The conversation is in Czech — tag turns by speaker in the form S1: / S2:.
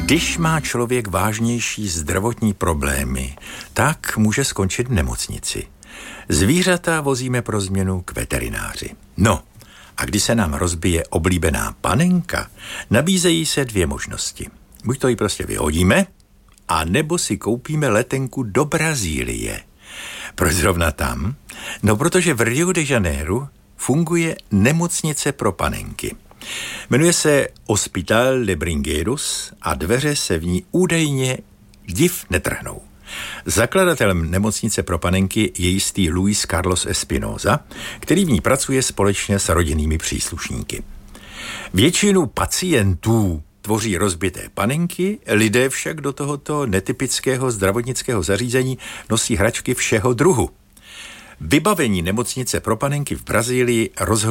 S1: Když má člověk vážnější zdravotní problémy, tak může skončit v nemocnici. Zvířata vozíme pro změnu k veterináři. No, a když se nám rozbije oblíbená panenka, nabízejí se dvě možnosti. Buď to ji prostě vyhodíme, a nebo si koupíme letenku do Brazílie. Proč zrovna tam? No, protože v Rio de Janeiro funguje nemocnice pro panenky. Jmenuje se Hospital de Brinquedos a dveře se v ní údajně div netrhnou. Zakladatelem nemocnice pro panenky je jistý Luis Carlos Espinosa, který v ní pracuje společně s rodinnými příslušníky. Většinu pacientů tvoří rozbité panenky, lidé však do tohoto netypického zdravotnického zařízení nosí hračky všeho druhu. Vybavení nemocnice pro panenky v Brazílii rozhodně